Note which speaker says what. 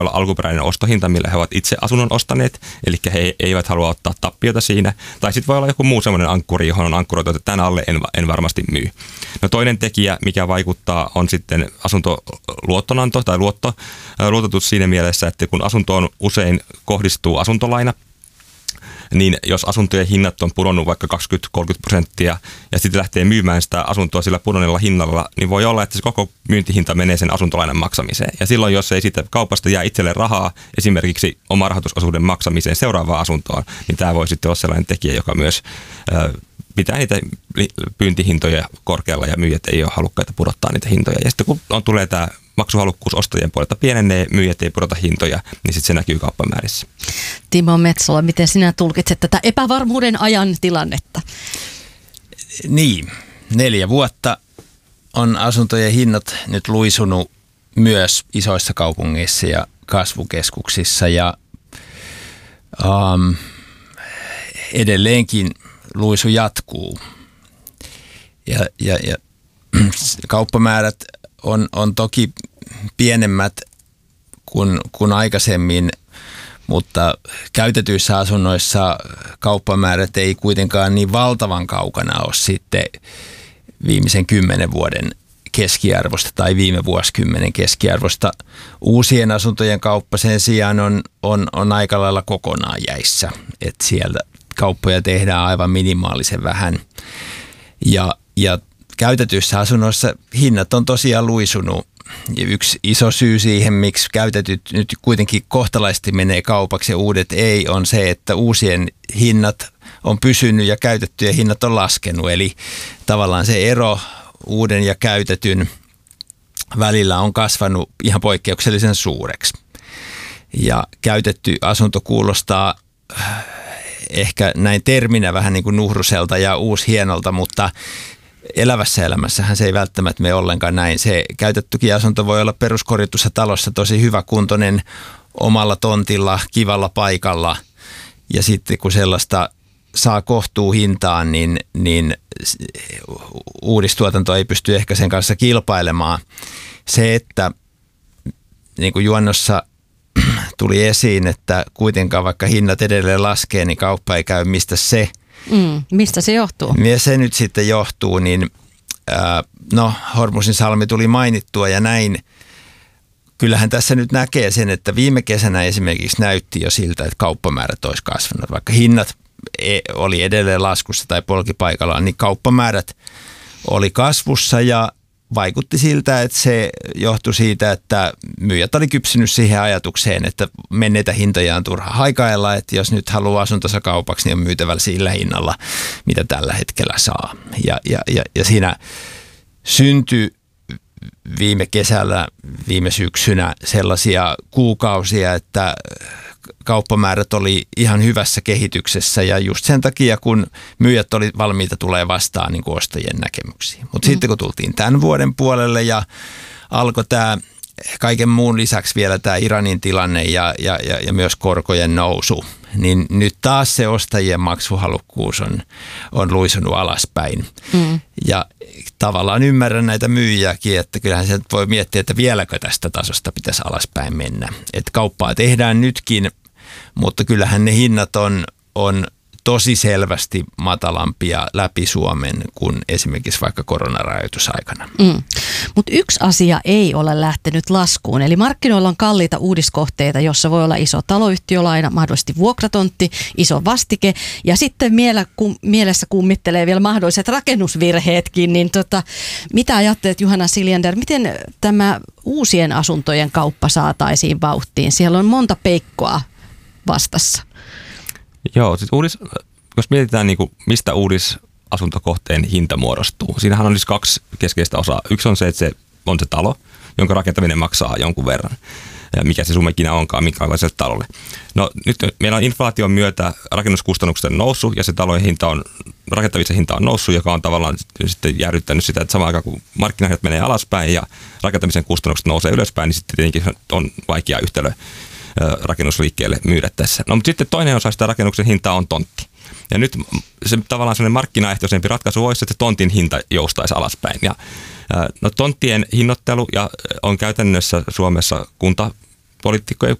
Speaker 1: olla alkuperäinen ostohinta, millä he ovat itse asunnon ostaneet, eli he eivät halua ottaa tappiota siinä. Tai sitten voi olla joku muu semmoinen ankkuri, johon on ankkuroitu, että tämän alle en varmasti myy. No toinen tekijä, mikä vaikuttaa, on sitten asuntoluottonanto tai luototus siinä mielessä, että kun asuntoon usein kohdistuu asuntolaina, niin jos asuntojen hinnat on pudonnut vaikka 20-30% ja sitten lähtee myymään sitä asuntoa sillä pudonneella hinnalla, niin voi olla, että se koko myyntihinta menee sen asuntolainan maksamiseen. Ja silloin, jos ei siitä kaupasta jää itselle rahaa esimerkiksi oman rahoitusosuuden maksamiseen seuraavaan asuntoon, niin tämä voi sitten olla sellainen tekijä, joka myös pitää niitä pyyntihintoja korkealla ja myyjät ei ole halukkaita pudottaa niitä hintoja. Ja sitten kun tulee tämä maksuhalukkuus ostajien puolelta pienenee, myyjät ei pudota hintoja, niin sitten se näkyy kauppamäärissä.
Speaker 2: Timo Metsola, miten sinä tulkitset tätä epävarmuuden ajan tilannetta?
Speaker 3: Niin, 4 vuotta on asuntojen hinnat nyt luisunut myös isoissa kaupungeissa ja kasvukeskuksissa ja edelleenkin luisu jatkuu. Ja kauppamäärät on toki pienemmät kuin aikaisemmin, mutta käytetyissä asunnoissa kauppamäärät ei kuitenkaan niin valtavan kaukana ole sitten viimeisen 10 vuoden keskiarvosta tai viime vuosikymmenen keskiarvosta. Uusien asuntojen kauppa sen sijaan on aika lailla kokonaan jäissä, että siellä kauppoja tehdään aivan minimaalisen vähän ja käytetyissä asunnoissa hinnat on tosiaan luisunut. Ja yksi iso syy siihen, miksi käytetyt nyt kuitenkin kohtalaisesti menee kaupaksi ja uudet ei, on se, että uusien hinnat on pysynyt ja käytettyjen hinnat on laskenut. Eli tavallaan se ero uuden ja käytetyn välillä on kasvanut ihan poikkeuksellisen suureksi. Ja käytetty asunto kuulostaa ehkä näin terminä vähän niin kuin nuhruselta ja uushienolta, mutta elävässä elämässähän se ei välttämättä mene ollenkaan näin. Se käytettykin asunto voi olla peruskorjatussa talossa tosi hyväkuntoinen omalla tontilla, kivalla paikalla. Ja sitten kun sellaista saa kohtuuhintaan, niin uudistuotanto ei pysty ehkä sen kanssa kilpailemaan. Se, että niin kuin juonnossa tuli esiin, että kuitenkaan vaikka hinnat edelleen laskee, niin kauppa ei käy,
Speaker 2: mistä se johtuu?
Speaker 3: Ja se nyt sitten johtuu, niin Hormusin salmi tuli mainittua ja näin. Kyllähän tässä nyt näkee sen, että viime kesänä esimerkiksi näytti jo siltä, että kauppamäärät olisi kasvanut. Vaikka hinnat oli edelleen laskussa tai polkipaikallaan, niin kauppamäärät oli kasvussa ja vaikutti siltä, että se johtui siitä, että myyjät oli kypsynyt siihen ajatukseen, että menneitä hintoja on turha haikailla, että jos nyt haluaa asuntonsa kaupaksi, niin on myytävällä sillä hinnalla, mitä tällä hetkellä saa. Ja siinä syntyi viime kesällä, viime syksynä sellaisia kuukausia, että kauppamäärät oli ihan hyvässä kehityksessä ja just sen takia, kun myyjät oli valmiita tulee vastaan niin kuin ostajien näkemyksiin. Mutta sitten kun tultiin tämän vuoden puolelle ja alkoi tämä kaiken muun lisäksi vielä tämä Iranin tilanne ja myös korkojen nousu, niin nyt taas se ostajien maksuhalukkuus on luisunut alaspäin. Ja tavallaan ymmärrän näitä myyjiäkin, että kyllähän se voi miettiä, että vieläkö tästä tasosta pitäisi alaspäin mennä. Että kauppaa tehdään nytkin, mutta kyllähän ne hinnat on tosi selvästi matalampia läpi Suomen kuin esimerkiksi vaikka koronarajoitusaikana.
Speaker 2: Mutta yksi asia ei ole lähtenyt laskuun, eli markkinoilla on kalliita uudiskohteita, jossa voi olla iso taloyhtiölaina, mahdollisesti vuokratontti, iso vastike ja sitten mielessä kummittelee vielä mahdolliset rakennusvirheetkin, niin mitä ajattelet Juhana Siljander, miten tämä uusien asuntojen kauppa saataisiin vauhtiin? Siellä on monta peikkoa vastassa.
Speaker 1: Joo, jos mietitään mistä uudisasuntokohteen hinta muodostuu, siinähän on siis 2 keskeistä osaa. Yksi on se, että se on se talo, jonka rakentaminen maksaa jonkun verran. Ja mikä se summa onkaan, minkälaiselle talolle. No nyt meillä on inflaation myötä rakennuskustannukset on noussut ja se talojen hinta rakentavisen hinta on noussut, joka on tavallaan sitten jäädyttänyt sitä, että samaan aikaan kun markkinahinnat menee alaspäin ja rakentamisen kustannukset nousee ylöspäin, niin sitten tietenkin on vaikea yhtälö rakennusliikkeelle myydä tässä. No mutta sitten toinen osa sitä rakennuksen hintaa on tontti. Ja nyt se tavallaan sellainen markkinaehtoisempi ratkaisu olisi, että tontin hinta joustaisi alaspäin. Ja tonttien hinnoittelu on käytännössä Suomessa poliitikko ei